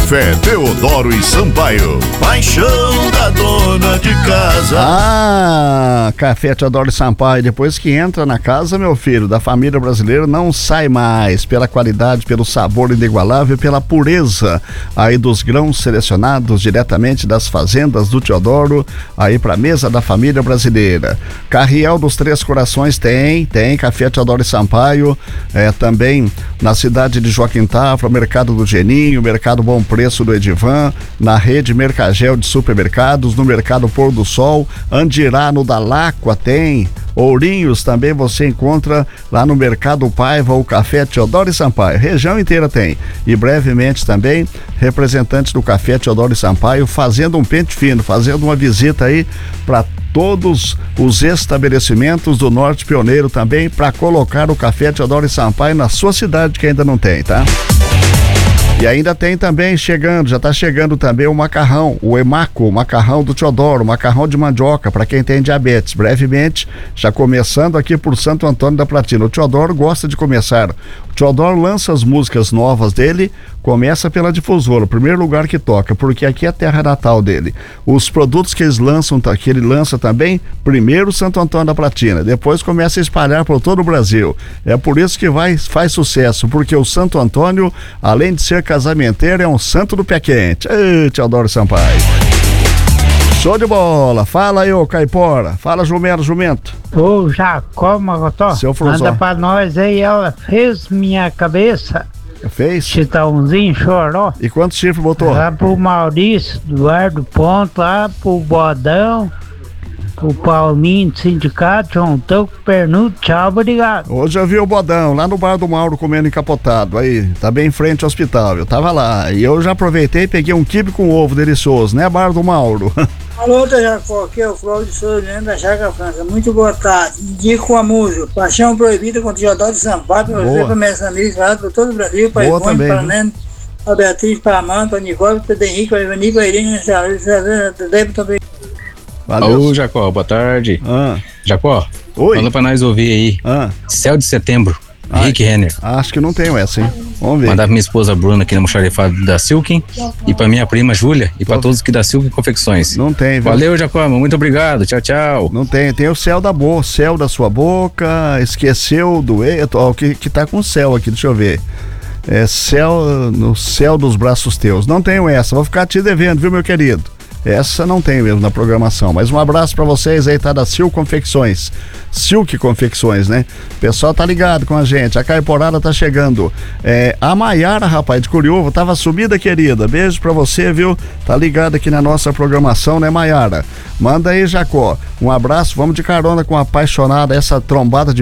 Café Teodoro e Sampaio, paixão da dona de casa. Ah, Café Teodoro e Sampaio, depois que entra na casa, meu filho, da família brasileira, não sai mais, pela qualidade, pelo sabor inigualável, pela pureza aí dos grãos selecionados diretamente das fazendas do Teodoro, aí pra mesa da família brasileira. Carriel dos Três Corações tem Café Teodoro e Sampaio, também na cidade de Joaquim Tafra, mercado do Geninho, mercado Bom Preço do Edivan, na rede Mercagel de supermercados, no mercado Pôr do Sol, Andirá no Dalacqua tem, Ourinhos também você encontra lá no mercado Paiva, o Café Teodoro e Sampaio, região inteira tem, e brevemente também representantes do Café Teodoro e Sampaio fazendo um pente fino, fazendo uma visita aí para todos os estabelecimentos do Norte Pioneiro também, para colocar o Café Teodoro e Sampaio na sua cidade que ainda não tem, tá? E ainda tem também já está chegando também o macarrão, o Emaco, o macarrão do Teodoro, macarrão de mandioca para quem tem diabetes. Brevemente, já começando aqui por Santo Antônio da Platina. O Teodoro gosta de começar. O Teodoro lança as músicas novas dele, começa pela difusora, o primeiro lugar que toca, porque aqui é a terra natal dele. Os produtos que ele lança também, primeiro Santo Antônio da Platina, depois começa a espalhar por todo o Brasil. É por isso que faz sucesso, porque o Santo Antônio, além de ser casamenteiro, é um santo do pé quente. Ei, Teodoro Sampaio. Show de bola. Fala aí, ô Caipora. Fala, jumento. Ô, Jacó Magotó, manda pra nós aí, ela fez minha cabeça. Fez? Chitãozinho, choró. E quantos chifres botou? Lá pro Maurício, Eduardo Ponto, lá pro Bodão, o Paulinho do Sindicato, João Toco, Pernudo, tchau, obrigado. Hoje eu vi o Bodão lá no bar do Mauro comendo encapotado, aí, tá bem em frente ao hospital, eu tava lá, e eu já aproveitei e peguei um quibe com ovo delicioso, né, bar do Mauro? Alô, Jacó, aqui é o Cláudio Souza, da Chácara França, muito boa tarde, indico a música Paixão Proibida com o Teodoro de Sampaio, pra você, pra meus amigos, para todo o Brasil, para Ivone, para Neno, para Beatriz, para Amanda, para Nicole, para Henrique, para Ivani, para Irene, também. Valeu. Ô, Jacó, boa tarde. Jacó, oi. Manda pra nós ouvir aí. Céu de Setembro, Rick Renner. Acho que não tenho essa, hein? Vamos ver. Mandar pra minha esposa Bruna aqui no Moxarifado da Silken e pra minha prima Júlia e pra todos que da Silken Confecções. Não tem, viu? Valeu, Jacó, muito obrigado. Tchau, tchau. Não tem, tem o céu da boca, céu da sua boca, esqueceu do ó, que tá com céu aqui, deixa eu ver. É céu, no céu dos braços teus. Não tenho essa, vou ficar te devendo, viu, meu querido? Essa não tem mesmo na programação, mas um abraço pra vocês aí, tá, da Silk Confecções, né? O pessoal tá ligado com a gente, a Caiporada tá chegando. A Maiara, rapaz, de Curiúva, tava sumida, querida, beijo pra você, viu? Tá ligado aqui na nossa programação, né, Maiara? Manda aí, Jacó, um abraço, vamos de carona com a apaixonada, essa trombada de